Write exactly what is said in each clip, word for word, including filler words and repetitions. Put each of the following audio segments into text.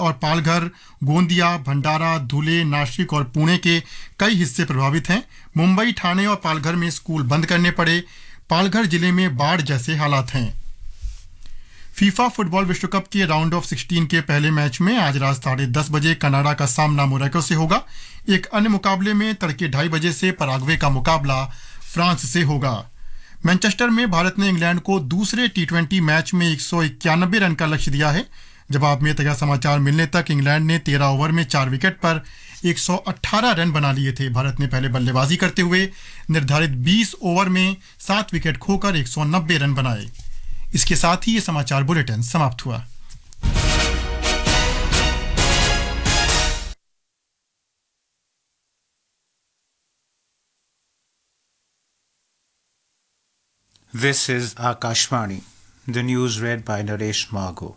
और पालघर, गोंदिया, भंडारा, धुले, नासिक और पुणे के कई हिस्से प्रभावित हैं। मुंबई, ठाणे और पालघर में स्कूल बंद करने पड़े। पालघर जिले में बाढ़ जैसे हालात हैं। फीफा फुटबॉल विश्व कप के राउंड ऑफ सिक्सटीन के पहले मैच में आज रात साढ़े दस बजे कनाडा का सामना मोरक्को से होगा। एक अन्य मुकाबले में तड़के ढाई बजे से पराग्वे का मुकाबला फ्रांस से होगा। मैनचेस्टर में भारत ने इंग्लैंड को दूसरे टी ट्वेंटी मैच में एक सौ इक्यानबे रन का लक्ष्य दिया है। जवाब में ताजा समाचार मिलने तक इंग्लैंड ने तेरह ओवर में चार विकेट पर एक सौ अठारह रन बना लिए थे। भारत ने पहले बल्लेबाजी करते हुए निर्धारित बीस ओवर में सात विकेट खोकर एक सौ नब्बे रन बनाए। इसके साथ ही ये समाचार बुलेटिन समाप्त हुआ। This is Akashvani. The news read by Naresh Margo.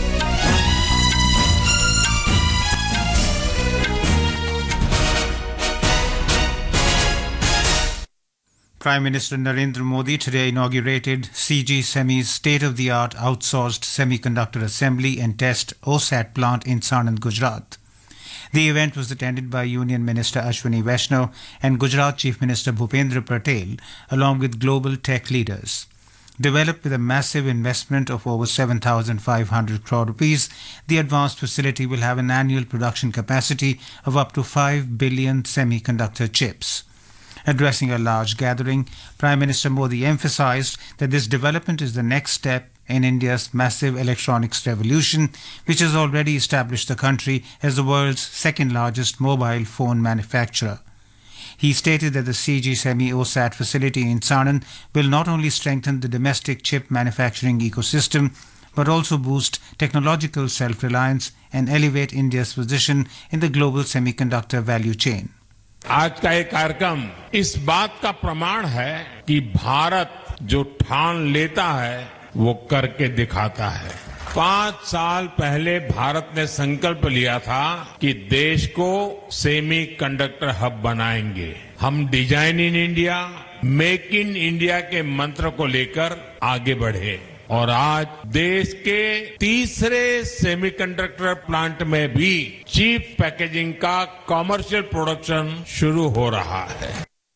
Prime Minister Narendra Modi today inaugurated C G Semi's state-of-the-art outsourced semiconductor assembly and test O SAT plant in Sanand, Gujarat. The event was attended by Union Minister Ashwini Vaishnaw and Gujarat Chief Minister Bhupendra Patel, along with global tech leaders. Developed with a massive investment of over seven thousand five hundred crore rupees, the advanced facility will have an annual production capacity of up to five billion semiconductor chips. Addressing a large gathering, Prime Minister Modi emphasized that this development is the next step in India's massive electronics revolution, which has already established the country as the world's second largest mobile phone manufacturer. He stated that the C G Semi O SAT facility in Sanand will not only strengthen the domestic chip manufacturing ecosystem, but also boost technological self-reliance and elevate India's position in the global semiconductor value chain. आज का ये कार्यक्रम इस बात का प्रमाण है कि भारत जो ठान लेता है वो करके दिखाता है। पांच साल पहले भारत ने संकल्प लिया था कि देश को सेमी कंडक्टर हब बनाएंगे। हम design in India, make in India के मंत्र को लेकर आगे बढ़े और आज देश के तीसरे सेमीकंडक्टर प्लांट में भी चीप पैकेजिंग का कमर्शियल प्रोडक्शन शुरू हो रहा है।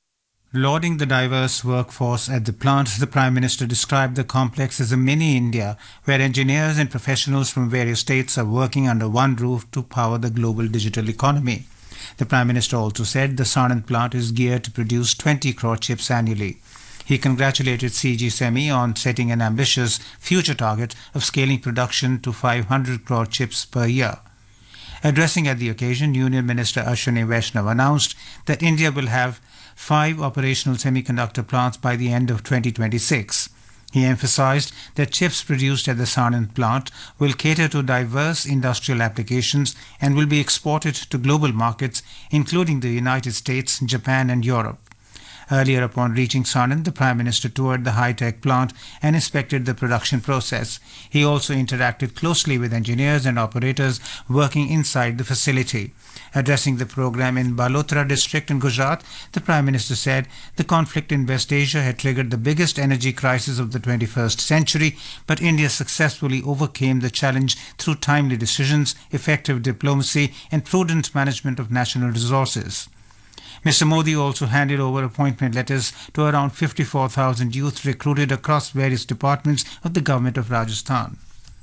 Lauding the diverse workforce at the plant, the Prime Minister described the complex as a mini India, where engineers and professionals from various states are working under one roof to power the global digital economy. The Prime Minister also said the Sanand plant is geared to produce twenty crore chips annually. He congratulated C G Semi on setting an ambitious future target of scaling production to five hundred crore chips per year. Addressing at the occasion, Union Minister Ashwini Vaishnaw announced that India will have five operational semiconductor plants by the end of twenty twenty-six. He emphasized that chips produced at the Sanand plant will cater to diverse industrial applications and will be exported to global markets, including the United States, Japan and Europe. Earlier, upon reaching Sanand, the Prime Minister toured the high-tech plant and inspected the production process. He also interacted closely with engineers and operators working inside the facility. Addressing the program in Balotra district in Gujarat, the Prime Minister said the conflict in West Asia had triggered the biggest energy crisis of the twenty-first century, but India successfully overcame the challenge through timely decisions, effective diplomacy and prudent management of national resources. Mister Modi also handed over appointment letters to around fifty-four thousand youth recruited across various departments of the government of Rajasthan.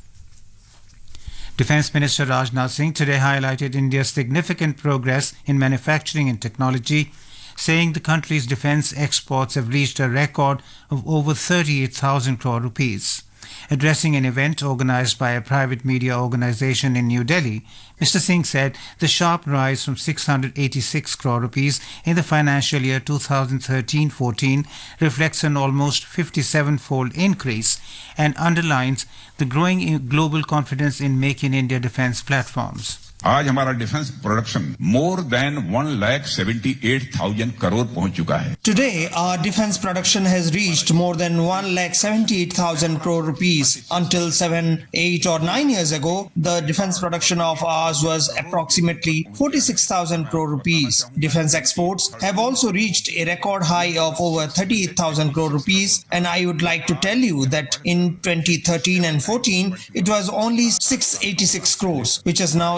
Defence Minister Rajnath Singh today highlighted India's significant progress in manufacturing and technology, saying the country's defence exports have reached a record of over thirty-eight thousand crore rupees. Addressing an event organised by a private media organisation in New Delhi, Mister Singh said the sharp rise from six hundred eighty-six crore rupees in the financial year two thousand thirteen fourteen reflects an almost fifty-seven-fold increase and underlines the growing global confidence in Make in India defence platforms. आज हमारा defence production more than one lakh seventy-eight thousand crore पहुंच चुका है. Today, our defense production has reached more than one lakh seventy-eight thousand crore rupees. Until seven, eight or nine years ago, the defense production of ours was approximately forty-six thousand crore rupees. Defense exports have also reached a record high of over thirty-eight thousand crore rupees, and I would like to tell you that in twenty thirteen and fourteen, it was only six hundred eighty-six crores, which has now